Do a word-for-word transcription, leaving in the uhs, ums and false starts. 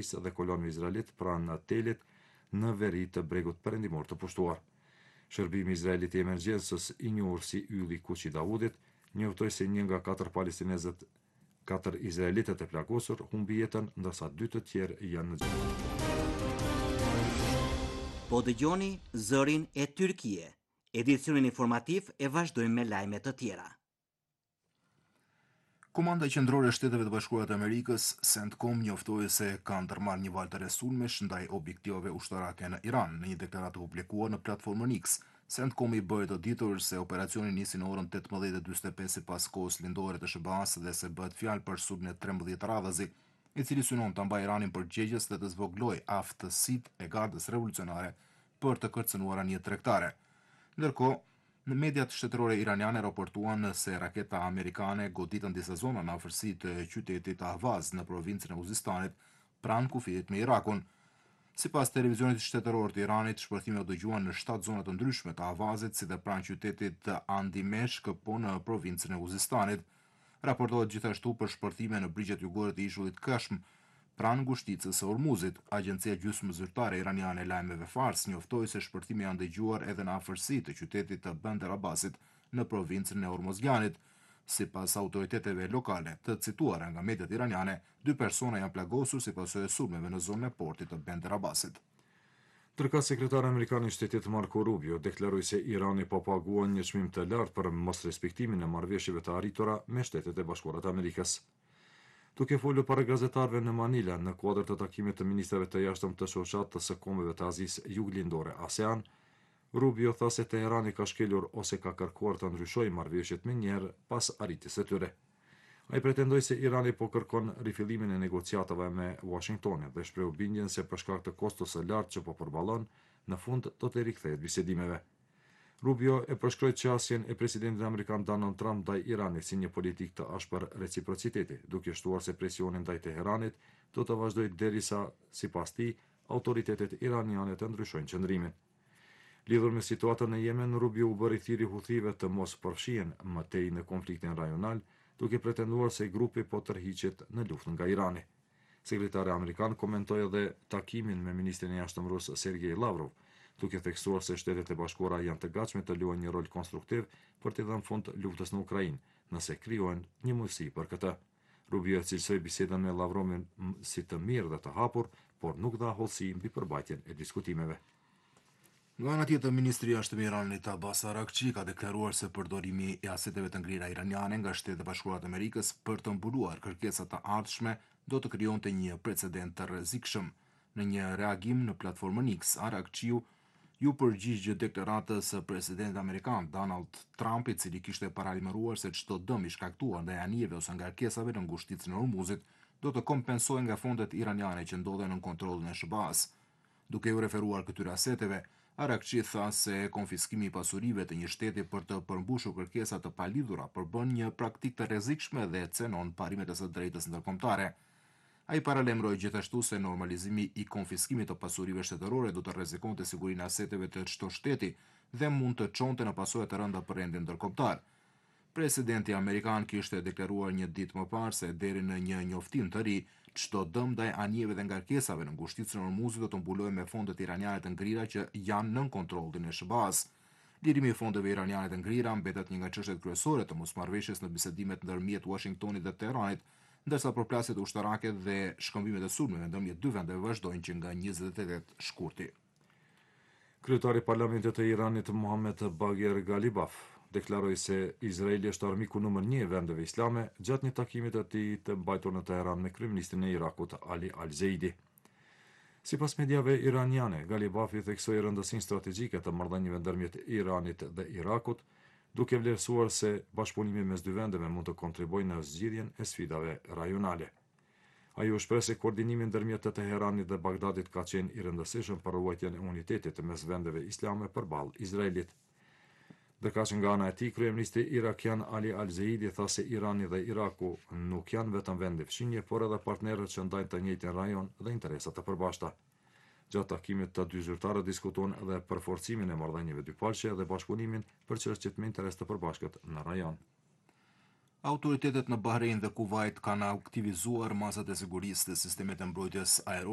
shtëpisë dhe kolonëve izraelit pranë Telit në veri të bregut perëndimor të pushtuar. Shërbimi izraelit i emergjencës i njohur si ylli Kuq i Davudit njoftoi se një nga katër palestinezët, katër izraelitët e plagosur humbi jetën, ndërsa dy të tjerë janë në gjendje. Po dëgjoni zërin e Tyrkie. Edicionin informativ e vazhdojmë me lajme të tjera. Komanda qendrore e Shteteve të Bashkuara të Amerikës, CENTCOM, njoftoi se kanë ndërmarrë një valë të resulmesh ndaj objektivave ushtarake në Iran në një deklaratë publikuar në platformën X. CENTCOM i bëri të ditur se operacioni nisi në orën tetëmbëdhjetë e dyqindëdhjetë e pesë sipas kohës lindore të S B A-s dhe se bëhet fjalë për sulmin e trembëdhjetë radhazi, i cili synon ta mbajë Iranin përgjegjës dhe të zvoglojë aftësitë e Gardës Revolucionare për të kërcënuar anije tregtare. Ndërkohë, në mediat shtetërore iraniane raportuan se raketa amerikane goditën disa zona në afërsi të qytetit Ahvaz në provincën e Uzistanit, pranë kufijit me Irakun. Sipas televizionit shtetëror të Iranit, shpërthimet u dëgjuan në shtatë zona të ndryshme të Ahvazit, si dhe pranë qytetit Andimeshk, po në provincën e Uzistanit. Raportohet gjithashtu për shpërthime në brigjet jugore të ishullit Kashm, pranë ngushticës së Ormuzit. Agjencia gjysmë zyrtare iraniane e lajmeve Fars njoftoi se shpërthimi janë dëgjuar edhe në afërsi të qytetit të Bandar Abbasit në provincën e Hormozganit. Sipas autoriteteve lokale të cituara nga mediat iraniane, dy persona janë plagosur si pasojë e sulmeve në zonën e portit të Bandar Abbasit. Ndërka sekretari amerikan i shtetit Marco Rubio deklaroi se Irani po paguan një çmim të lartë për mosrespektimin e marrëveshjeve të arritura me Shtetet e Bashkuara të Amerikës. Duke folur para gazetarëve në Manila në kuadër të takimit të ministrave të jashtëm të shoqatës së kombeve të Azisë Juglindore ASEAN, Rubio tha se Teherani ka shkelur ose ka kërkuar të ndryshojë marrëveshjet me njëherë pas arritjes së tyre. Ai pretendoi se Irani po kërkon rifillimin e negociatave me Washingtonin dhe shprehu bindjen se për shkak të kostos së lartë që po përballon, në fund do të rikthehet bisedimeve. Rubio e përshkroi qasjen e presidentit amerikan Donald Trump ndaj Iranit si një politikë të ashpër reciprociteti, duke shtuar se presioni ndaj Teheranit do të vazhdojë derisa, sipas tij, autoritetet iraniane të ndryshojnë qëndrimin. Lidhur me situatën në Yemen, Rubio u bë rithiri huthive të mos përfshihen më tej në konfliktin rajonal, duke pretenduar se grupi po tërhiqet në luftën nga Irani. Sekretari amerikan komentoi edhe takimin me ministrin e jashtëm rus Sergej Lavrov, duke theksuar se Shtetet e Bashkuara janë të gatshme të luajnë një rol konstruktiv për të dhënë fund luftës në Ukrainë, nëse krijohen një mundësi për këtë. Rubio e cilësoi bisedën me Lavrovin si të mirë dhe të hapur, por nuk dha hollësi mbi përbajtjen e diskutimeve. Nga ana tjetër, ministri i jashtëm i Iranit Abbas Araghchi ka deklaruar se përdorimi i aseteve të ngrira iraniane nga Shtetet e Bashkuara të Amerikës për të mbuluar kërkesat të ardhshme do të krijonte një precedent të rrezikshëm. Në një reagim në platformën X, Araghchiu ju përgjigj deklaratës së presidentit amerikan Donald Trump, i cili kishte paralajmëruar se çdo dëm i shkaktuar ndaj anijeve ose ngarkesave në ngushticën e Hormuzit do të kompensohej nga fondet iraniane që ndodhen në kontrollin e S B A-s. Duke u referuar këtyre aseteve, Araghchi tha se konfiskimi i pasurive të një shteti për të përmbushur kërkesa të palidhura përbën një praktikë të rrezikshme dhe cenon parimet e së drejtës ndërkombëtare. Ai paralajmëroi gjithashtu se normalizimi i konfiskimit të pasurive shtetërore do të rrezikonte sigurinë e aseteve të çdo shteti dhe mund të çonte në pasojë të rënda për rendin ndërkombëtar. Presidenti amerikan kishte deklaruar një ditë më parë se deri në një njoftim të ri, çdo dëm ndaj anijeve dhe ngarkesave në ngushticën e Hormuzit do të mbulohej me fondet iraniane të ngrira që janë nën kontrollin e S B A-s. Lirimi i fondeve iraniane të ngrira mbetet një nga çështjet kryesore të mosmarrëveshjes në bisedimet ndërmjet Washingtonit dhe Teheranit, ndërsa përplasjet ushtarake dhe shkëmbimet e sulmeve ndërmjet dy vendeve vazhdojnë që nga njëzet e tetë shkurti. Kryetari i Parlamentit të Iranit Mohammed Bagher Ghalibaf deklaroi se Izraeli është armiku numër një e vendeve islame gjatë një takimi të tij të mbajtur në Teheran me kryeministrin e Irakut Ali Al-Zeidi. Sipas mediave iraniane, Ghalibafi theksoi rëndësinë strategjike të marrëdhënieve ndërmjet Iranit dhe Irakut, duke vlerësuar se bashkëpunimi mes dy vendeve mund të kontribuojë në zgjidhjen e sfidave rajonale. Ai u shpreh se koordinimi ndërmjet të Teheranit dhe Bagdadit ka qenë i rëndësishëm për ruajtjen e unitetit mes vendeve islame përballë Izraelit. Ndërka që nga ana e tij, kryeministri irakian Ali Al-Zeidi tha se Irani dhe Iraku nuk janë vetëm vende fshinje, por edhe partnerët që ndajnë të njëjtin rajon dhe interesa të përbashkëta. Gjatë takimit të dy zyrtarët diskutuan edhe për forcimin e marrëdhënieve dypalqe dhe bashkëpunimin për çështjet me interes të përbashkët në rajon. Autoritetet në Bahrein dhe Kuvajt kanë aktivizuar masat e sigurisë dhe sistemet e mbrojtjes aerore